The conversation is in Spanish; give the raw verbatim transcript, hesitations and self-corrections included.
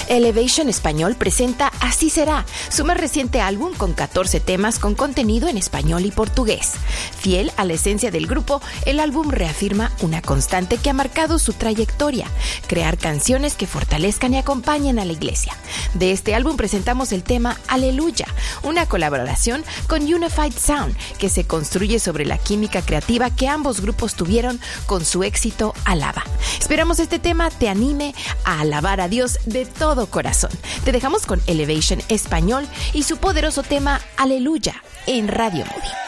Elevation Español presenta Así Será, su más reciente álbum con catorce temas con contenido en español y portugués. Fiel a la esencia del grupo, el álbum reafirma una constante que ha marcado su trayectoria: crear canciones que fortalezcan y acompañen a la iglesia. De este álbum presentamos el tema Aleluya, una colaboración con Unified Sound que se construye sobre la química creativa que ambos grupos tuvieron con su éxito Alaba. Esperamos este tema te anime a alabar a Dios de todo corazón. Te dejamos con Elevation Español y su poderoso tema Aleluya en Radio Movi.